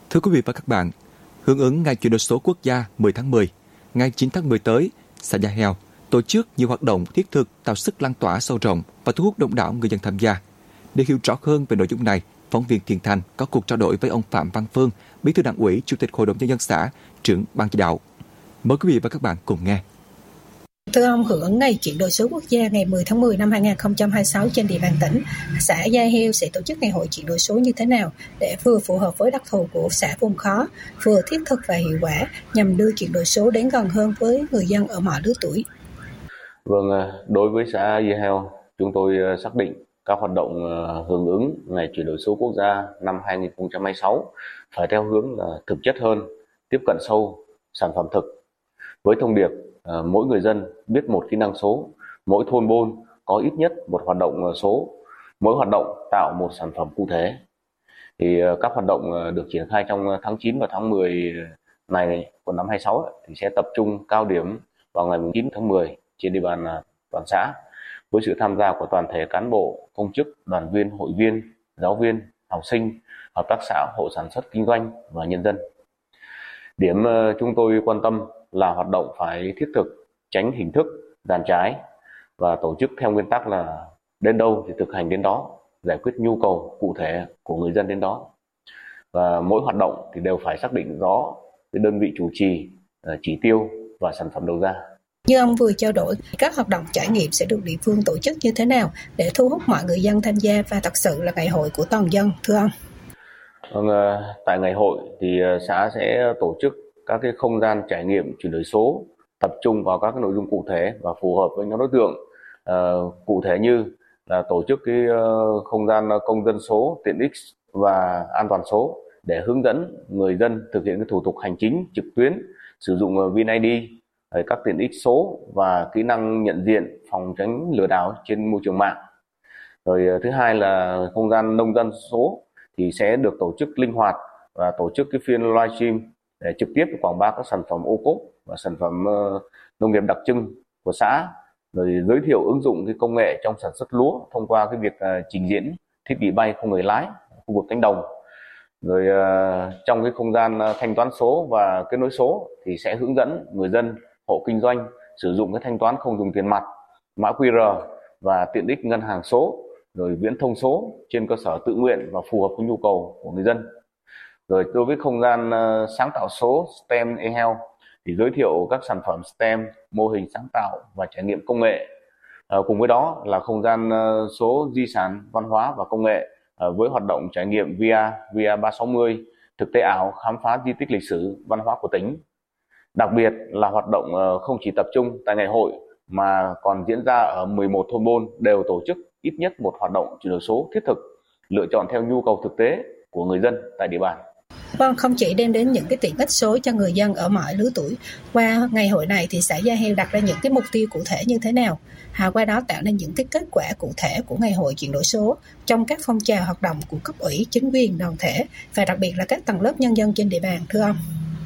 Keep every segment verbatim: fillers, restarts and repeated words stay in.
Thưa quý vị và các bạn, hưởng ứng Ngày chuyển đổi số quốc gia mười tháng mười, ngày chín tháng mười tới, xã Gia Heo tổ chức nhiều hoạt động thiết thực tạo sức lan tỏa sâu rộng và thu hút đông đảo người dân tham gia. Để hiểu rõ hơn về nội dung này, phóng viên Thiện Thành có cuộc trao đổi với ông Phạm Văn Phương, Bí thư Đảng ủy, Chủ tịch Hội đồng nhân dân xã, trưởng ban chỉ đạo. Mời quý vị và các bạn cùng nghe. Thưa ông, hưởng ứng Ngày chuyển đổi số quốc gia ngày mười tháng mười năm hai nghìn không trăm hai mươi sáu trên địa bàn tỉnh, xã Gia Heo sẽ tổ chức ngày hội chuyển đổi số như thế nào để vừa phù hợp với đặc thù của xã vùng khó, vừa thiết thực và hiệu quả nhằm đưa chuyển đổi số đến gần hơn với người dân ở mọi lứa tuổi? Vâng, đối với xã Gia Heo, chúng tôi xác định các hoạt động hưởng ứng Ngày chuyển đổi số quốc gia năm hai nghìn không trăm hai mươi sáu phải theo hướng là thực chất hơn, tiếp cận sâu, sản phẩm thực. Với thông điệp mỗi người dân biết một kỹ năng số, mỗi thôn buôn có ít nhất một hoạt động số, mỗi hoạt động tạo một sản phẩm cụ thể. Thì các hoạt động được triển khai trong tháng chín và tháng mười này của năm hai mươi sáu thì sẽ tập trung cao điểm vào ngày chín tháng mười trên địa bàn toàn xã, với sự tham gia của toàn thể cán bộ, công chức, đoàn viên, hội viên, giáo viên, học sinh, hợp tác xã, hộ sản xuất kinh doanh và nhân dân. Điểm chúng tôi quan tâm là hoạt động phải thiết thực, tránh hình thức dàn trái và tổ chức theo nguyên tắc là đến đâu thì thực hành đến đó, giải quyết nhu cầu cụ thể của người dân đến đó. Và mỗi hoạt động thì đều phải xác định rõ cái đơn vị chủ trì, chỉ tiêu và sản phẩm đầu ra. Như ông vừa trao đổi, các hoạt động trải nghiệm sẽ được địa phương tổ chức như thế nào để thu hút mọi người dân tham gia và thật sự là ngày hội của toàn dân, thưa ông? Vâng, tại ngày hội thì xã sẽ tổ chức các cái không gian trải nghiệm chuyển đổi số, tập trung vào các cái nội dung cụ thể và phù hợp với nhóm đối tượng. Uh, cụ thể như là tổ chức cái uh, không gian công dân số, tiện ích và an toàn số để hướng dẫn người dân thực hiện cái thủ tục hành chính trực tuyến, sử dụng uh, vê en i đê, các tiện ích số và kỹ năng nhận diện, phòng tránh lừa đảo trên môi trường mạng. Rồi uh, thứ hai là không gian nông dân số thì sẽ được tổ chức linh hoạt và tổ chức cái phiên livestream để trực tiếp quảng bá các sản phẩm ô cốp và sản phẩm uh, nông nghiệp đặc trưng của xã, rồi giới thiệu ứng dụng cái công nghệ trong sản xuất lúa thông qua cái việc uh, trình diễn thiết bị bay không người lái khu vực cánh đồng. Rồi uh, trong cái không gian uh, thanh toán số và kết nối số thì sẽ hướng dẫn người dân, hộ kinh doanh sử dụng cái thanh toán không dùng tiền mặt, mã quy rờ và tiện ích ngân hàng số, rồi viễn thông số trên cơ sở tự nguyện và phù hợp với nhu cầu của người dân. Rồi đối với không gian uh, sáng tạo số STEM eHealth thì giới thiệu các sản phẩm STEM, mô hình sáng tạo và trải nghiệm công nghệ. Uh, cùng với đó là không gian uh, số di sản văn hóa và công nghệ uh, với hoạt động trải nghiệm vê a, vê a ba sáu mươi, thực tế ảo khám phá di tích lịch sử văn hóa của tỉnh. Đặc biệt là hoạt động uh, không chỉ tập trung tại ngày hội mà còn diễn ra ở mười một thôn buôn đều tổ chức ít nhất một hoạt động chuyển đổi số thiết thực, lựa chọn theo nhu cầu thực tế của người dân tại địa bàn. Vâng, không chỉ đem đến những cái tiện ích số cho người dân ở mọi lứa tuổi, qua ngày hội này thì xã Gia Heo đặt ra những cái mục tiêu cụ thể như thế nào? Hà qua đó tạo nên những cái kết quả cụ thể của ngày hội chuyển đổi số trong các phong trào hoạt động của cấp ủy, chính quyền, đoàn thể và đặc biệt là các tầng lớp nhân dân trên địa bàn, thưa ông.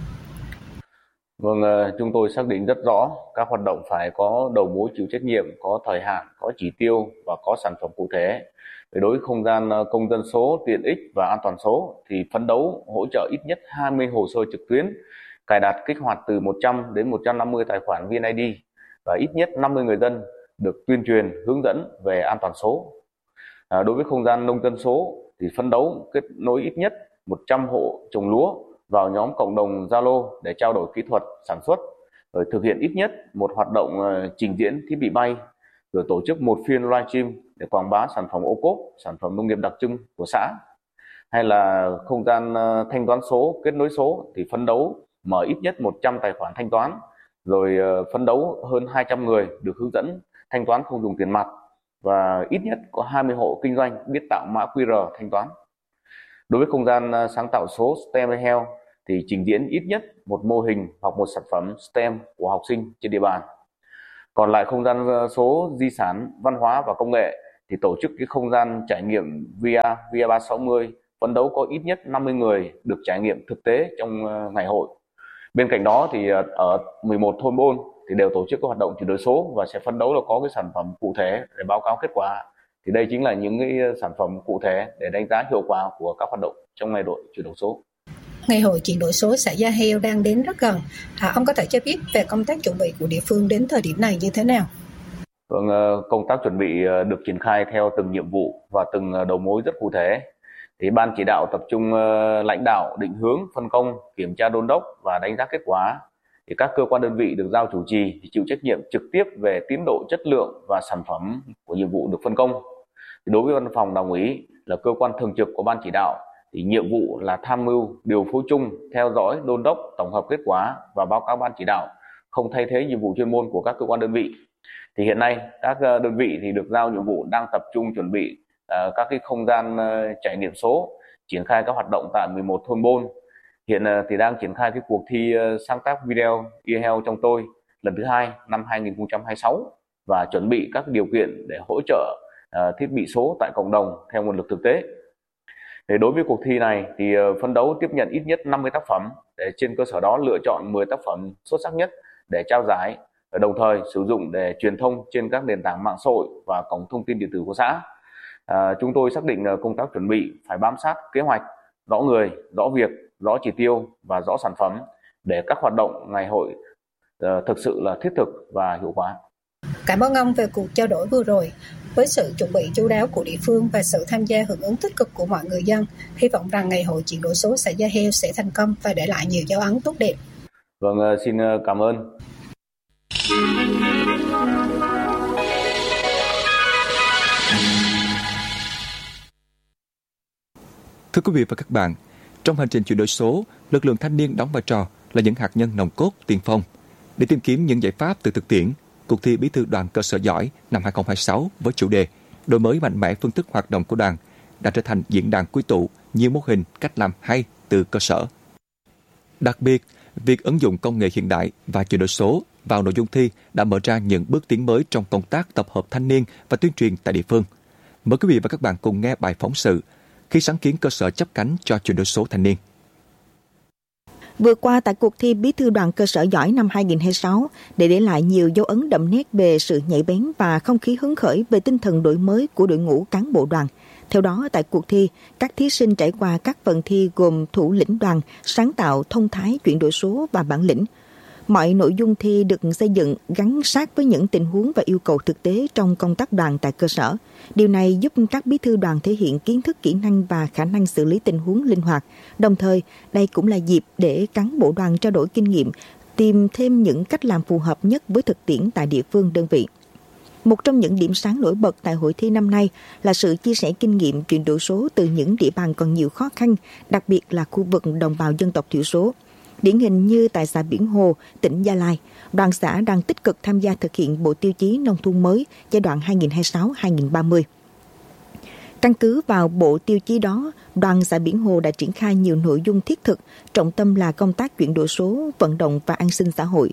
Vâng, chúng tôi xác định rất rõ các hoạt động phải có đầu mối chịu trách nhiệm, có thời hạn, có chỉ tiêu và có sản phẩm cụ thể. Đối với không gian công dân số, tiện ích và an toàn số thì phấn đấu hỗ trợ ít nhất hai mươi hồ sơ trực tuyến, cài đặt kích hoạt từ một trăm đến một trăm năm mươi tài khoản vê en i đê và ít nhất năm mươi người dân được tuyên truyền hướng dẫn về an toàn số. À, đối với không gian nông dân số thì phấn đấu kết nối ít nhất một trăm hộ trồng lúa vào nhóm cộng đồng Zalo để trao đổi kỹ thuật sản xuất, rồi thực hiện ít nhất một hoạt động trình diễn thiết bị bay, rồi tổ chức một phiên livestream để quảng bá sản phẩm ô cốp, sản phẩm nông nghiệp đặc trưng của xã. Hay là không gian thanh toán số, kết nối số thì phấn đấu mở ít nhất một trăm tài khoản thanh toán, rồi phấn đấu hơn hai trăm người được hướng dẫn thanh toán không dùng tiền mặt và ít nhất có hai mươi hộ kinh doanh biết tạo mã quy rờ thanh toán. Đối với không gian sáng tạo số STEM eHealth thì trình diễn ít nhất một mô hình hoặc một sản phẩm STEM của học sinh trên địa bàn. Còn lại không gian số di sản văn hóa và công nghệ thì tổ chức cái không gian trải nghiệm vê a, vê a ba sáu mươi, phấn đấu có ít nhất năm mươi người được trải nghiệm thực tế trong ngày hội. Bên cạnh đó thì ở mười một thôn buôn thì đều tổ chức các hoạt động chuyển đổi số và sẽ phấn đấu là có cái sản phẩm cụ thể để báo cáo kết quả. Thì đây chính là những cái sản phẩm cụ thể để đánh giá hiệu quả của các hoạt động trong ngày hội chuyển đổi số. Ngày hội chuyển đổi số xã Gia Heo đang đến rất gần. À, ông có thể cho biết về công tác chuẩn bị của địa phương đến thời điểm này như thế nào? Vâng, công tác chuẩn bị được triển khai theo từng nhiệm vụ và từng đầu mối rất cụ thể. Thì ban chỉ đạo tập trung lãnh đạo, định hướng, phân công, kiểm tra đôn đốc và đánh giá kết quả. Thì các cơ quan đơn vị được giao chủ trì thì chịu trách nhiệm trực tiếp về tiến độ, chất lượng và sản phẩm của nhiệm vụ được phân công. Thì đối với văn phòng Đảng ủy là cơ quan thường trực của ban chỉ đạo thì nhiệm vụ là tham mưu, điều phối chung, theo dõi, đôn đốc, tổng hợp kết quả và báo cáo ban chỉ đạo, không thay thế nhiệm vụ chuyên môn của các cơ quan đơn vị. Thì hiện nay các đơn vị thì được giao nhiệm vụ đang tập trung chuẩn bị uh, các cái không gian uh, trải nghiệm số, triển khai các hoạt động tại mười một thôn buôn. Hiện uh, thì đang triển khai cái cuộc thi uh, sáng tác video eHealth trong tôi lần thứ hai năm hai nghìn không trăm hai mươi sáu và chuẩn bị các điều kiện để hỗ trợ uh, thiết bị số tại cộng đồng theo nguồn lực thực tế. Để đối với cuộc thi này thì uh, phấn đấu tiếp nhận ít nhất năm mươi tác phẩm để trên cơ sở đó lựa chọn mười tác phẩm xuất sắc nhất để trao giải, và đồng thời sử dụng để truyền thông trên các nền tảng mạng xã hội và cổng thông tin điện tử của xã. À, chúng tôi xác định công tác chuẩn bị phải bám sát kế hoạch, rõ người, rõ việc, rõ chỉ tiêu và rõ sản phẩm để các hoạt động ngày hội uh, thực sự là thiết thực và hiệu quả. Cảm ơn ông về cuộc trao đổi vừa rồi. Với sự chuẩn bị chu đáo của địa phương và sự tham gia hưởng ứng tích cực của mọi người dân, hy vọng rằng ngày hội chuyển đổi số xã Gia Heo sẽ thành công và để lại nhiều dấu ấn tốt đẹp. Vâng, xin cảm ơn. Thưa quý vị và các bạn, trong hành trình chuyển đổi số, lực lượng thanh niên đóng vai trò là những hạt nhân nòng cốt tiên phong. Để tìm kiếm những giải pháp từ thực tiễn, cuộc thi Bí thư Đoàn cơ sở giỏi năm hai không hai sáu với chủ đề đổi mới mạnh mẽ phương thức hoạt động của đoàn đã trở thành diễn đàn quy tụ nhiều mô hình cách làm hay từ cơ sở. Đặc biệt, việc ứng dụng công nghệ hiện đại và chuyển đổi số vào nội dung thi đã mở ra những bước tiến mới trong công tác tập hợp thanh niên và tuyên truyền tại địa phương. Mời quý vị và các bạn cùng nghe bài phóng sự Khi sáng kiến cơ sở chấp cánh cho chuyển đổi số thanh niên. Vừa qua tại cuộc thi Bí thư Đoàn cơ sở giỏi năm hai không hai sáu để để lại nhiều dấu ấn đậm nét về sự nhạy bén và không khí hứng khởi về tinh thần đổi mới của đội ngũ cán bộ đoàn. Theo đó, tại cuộc thi, các thí sinh trải qua các phần thi gồm thủ lĩnh đoàn, sáng tạo, thông thái, chuyển đổi số và bản lĩnh. Mọi nội dung thi được xây dựng gắn sát với những tình huống và yêu cầu thực tế trong công tác đoàn tại cơ sở. Điều này giúp các bí thư đoàn thể hiện kiến thức, kỹ năng và khả năng xử lý tình huống linh hoạt. Đồng thời, đây cũng là dịp để cán bộ đoàn trao đổi kinh nghiệm, tìm thêm những cách làm phù hợp nhất với thực tiễn tại địa phương đơn vị. Một trong những điểm sáng nổi bật tại hội thi năm nay là sự chia sẻ kinh nghiệm chuyển đổi số từ những địa bàn còn nhiều khó khăn, đặc biệt là khu vực đồng bào dân tộc thiểu số. Điển hình như tại xã Biển Hồ, tỉnh Gia Lai, đoàn xã đang tích cực tham gia thực hiện bộ tiêu chí nông thôn mới giai đoạn hai nghìn không trăm hai mươi sáu đến hai nghìn không trăm ba mươi. Căn cứ vào bộ tiêu chí đó, đoàn xã Biển Hồ đã triển khai nhiều nội dung thiết thực, trọng tâm là công tác chuyển đổi số, vận động và an sinh xã hội.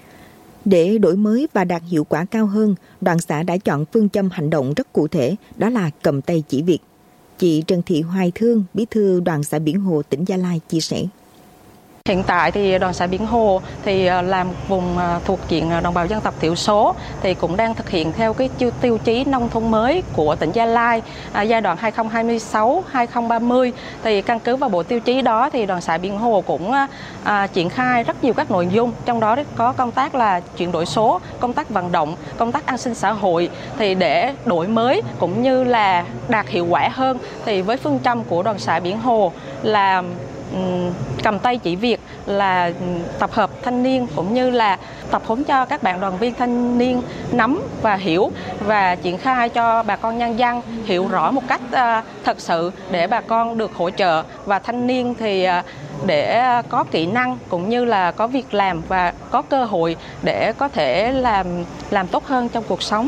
Để đổi mới và đạt hiệu quả cao hơn, đoàn xã đã chọn phương châm hành động rất cụ thể, đó là cầm tay chỉ việc. Chị Trần Thị Hoài Thương, bí thư đoàn xã Biển Hồ, tỉnh Gia Lai chia sẻ. Hiện tại thì đoàn xã Biển Hồ thì làm vùng thuộc diện đồng bào dân tộc thiểu số thì cũng đang thực hiện theo cái tiêu chí nông thôn mới của tỉnh Gia Lai à, giai đoạn hai nghìn không trăm hai mươi sáu đến hai nghìn không trăm ba mươi. Thì căn cứ vào bộ tiêu chí đó thì đoàn xã Biển Hồ cũng à, triển khai rất nhiều các nội dung, trong đó có công tác là chuyển đổi số, công tác vận động, công tác an sinh xã hội. Thì để đổi mới cũng như là đạt hiệu quả hơn thì với phương châm của đoàn xã Biển Hồ là cầm tay chỉ việc, là tập hợp thanh niên cũng như là tập huấn cho các bạn đoàn viên thanh niên nắm và hiểu và triển khai cho bà con nhân dân hiểu rõ một cách uh, thật sự để bà con được hỗ trợ, và thanh niên thì uh, để có kỹ năng cũng như là có việc làm và có cơ hội để có thể làm làm tốt hơn trong cuộc sống.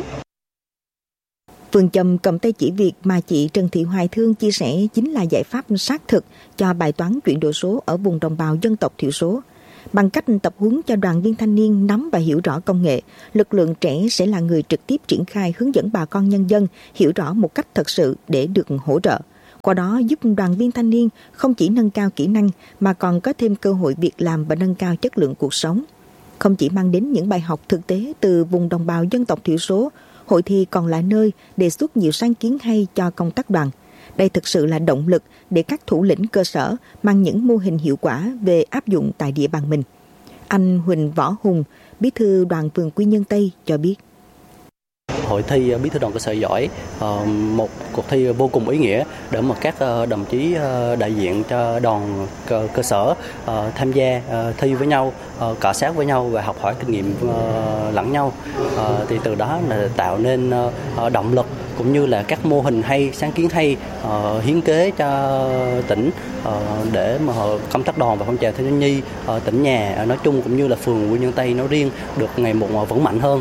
Phương châm cầm tay chỉ việc mà chị Trần Thị Hoài Thương chia sẻ chính là giải pháp xác thực cho bài toán chuyển đổi số ở vùng đồng bào dân tộc thiểu số. Bằng cách tập huấn cho đoàn viên thanh niên nắm và hiểu rõ công nghệ, lực lượng trẻ sẽ là người trực tiếp triển khai hướng dẫn bà con nhân dân hiểu rõ một cách thật sự để được hỗ trợ. Qua đó giúp đoàn viên thanh niên không chỉ nâng cao kỹ năng mà còn có thêm cơ hội việc làm và nâng cao chất lượng cuộc sống. Không chỉ mang đến những bài học thực tế từ vùng đồng bào dân tộc thiểu số, hội thi còn là nơi đề xuất nhiều sáng kiến hay cho công tác đoàn. Đây thực sự là động lực để các thủ lĩnh cơ sở mang những mô hình hiệu quả về áp dụng tại địa bàn mình. Anh Huỳnh Võ Hùng, bí thư đoàn phường Quy Nhơn Tây cho biết. Hội thi bí thư đoàn cơ sở giỏi, một cuộc thi vô cùng ý nghĩa để mà các đồng chí đại diện cho đoàn cơ sở tham gia thi với nhau, cọ sát với nhau và học hỏi kinh nghiệm lẫn nhau. Thì từ đó là tạo nên động lực cũng như là các mô hình hay, sáng kiến hay, hiến kế cho tỉnh để mà công tác đoàn và phong trào thiếu nhi tỉnh nhà nói chung cũng như là phường Quy Nhơn Tây nói riêng được ngày một vững mạnh hơn.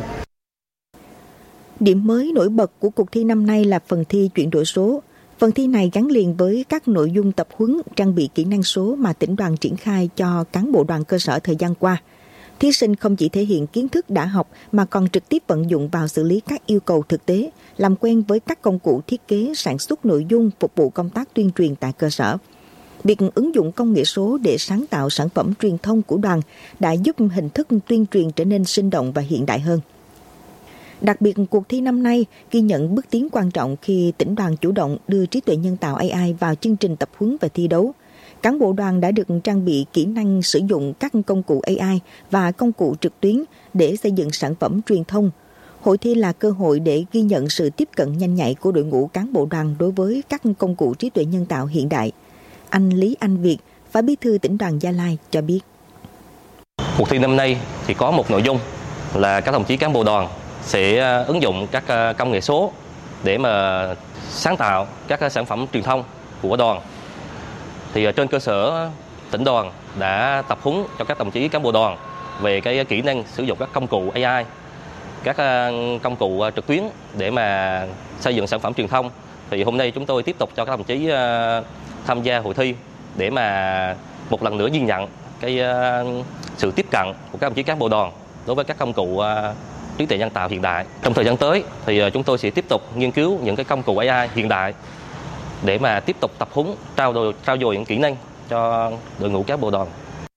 Điểm mới nổi bật của cuộc thi năm nay là phần thi chuyển đổi số. Phần thi này gắn liền với các nội dung tập huấn, trang bị kỹ năng số mà tỉnh đoàn triển khai cho cán bộ đoàn cơ sở thời gian qua. Thí sinh không chỉ thể hiện kiến thức đã học mà còn trực tiếp vận dụng vào xử lý các yêu cầu thực tế, làm quen với các công cụ thiết kế, sản xuất nội dung phục vụ công tác tuyên truyền tại cơ sở. Việc ứng dụng công nghệ số để sáng tạo sản phẩm truyền thông của đoàn đã giúp hình thức tuyên truyền trở nên sinh động và hiện đại hơn. Đặc biệt, cuộc thi năm nay ghi nhận bước tiến quan trọng khi tỉnh đoàn chủ động đưa trí tuệ nhân tạo a i vào chương trình tập huấn và thi đấu. Cán bộ đoàn đã được trang bị kỹ năng sử dụng các công cụ a i và công cụ trực tuyến để xây dựng sản phẩm truyền thông. Hội thi là cơ hội để ghi nhận sự tiếp cận nhanh nhạy của đội ngũ cán bộ đoàn đối với các công cụ trí tuệ nhân tạo hiện đại. Anh Lý Anh Việt, Phó Bí thư tỉnh đoàn Gia Lai cho biết. Cuộc thi năm nay thì có một nội dung là các đồng chí cán bộ đoàn sẽ ứng dụng các công nghệ số để mà sáng tạo các sản phẩm truyền thông của đoàn. Thì trên cơ sở tỉnh đoàn đã tập huấn cho các đồng chí cán bộ đoàn về cái kỹ năng sử dụng các công cụ a i, các công cụ trực tuyến để mà xây dựng sản phẩm truyền thông. Thì hôm nay chúng tôi tiếp tục cho các đồng chí tham gia hội thi để mà một lần nữa ghi nhận cái sự tiếp cận của các đồng chí cán bộ đoàn đối với các công cụ trí tuệ nhân tạo hiện đại. Trong thời gian tới thì chúng tôi sẽ tiếp tục nghiên cứu những cái công cụ a i hiện đại để mà tiếp tục tập huấn, trao dồi, trao dồi những kỹ năng cho đội ngũ cán bộ đoàn.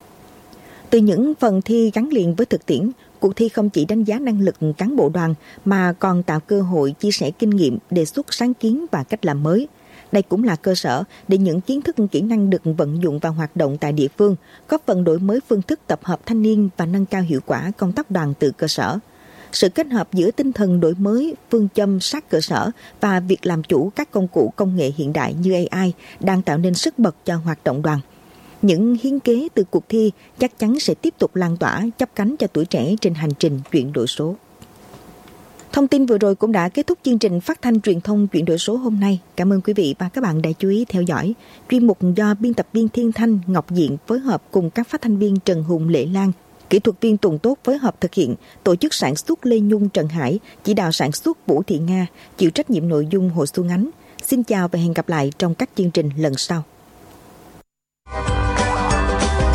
Từ những phần thi gắn liền với thực tiễn, cuộc thi không chỉ đánh giá năng lực cán bộ đoàn mà còn tạo cơ hội chia sẻ kinh nghiệm, đề xuất sáng kiến và cách làm mới. Đây cũng là cơ sở để những kiến thức kỹ năng được vận dụng vào hoạt động tại địa phương, góp phần đổi mới phương thức tập hợp thanh niên và nâng cao hiệu quả công tác đoàn từ cơ sở. Sự kết hợp giữa tinh thần đổi mới, phương châm sát cơ sở và việc làm chủ các công cụ công nghệ hiện đại như a i đang tạo nên sức bật cho hoạt động đoàn. Những hiến kế từ cuộc thi chắc chắn sẽ tiếp tục lan tỏa, chắp cánh cho tuổi trẻ trên hành trình chuyển đổi số. Thông tin vừa rồi cũng đã kết thúc chương trình phát thanh truyền thông chuyển đổi số hôm nay. Cảm ơn quý vị và các bạn đã chú ý theo dõi. Chuyên mục do biên tập viên Thiên Thanh, Ngọc Diện phối hợp cùng các phát thanh viên Trần Hùng, Lệ Lan, kỹ thuật viên Tùng Tốt phối hợp thực hiện, tổ chức sản xuất Lê Nhung, Trần Hải, chỉ đạo sản xuất Vũ Thị Nga, chịu trách nhiệm nội dung Hồ Xuân Ánh. Xin chào và hẹn gặp lại trong các chương trình lần sau.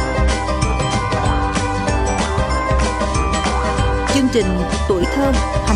Chương trình Tuổi Thơ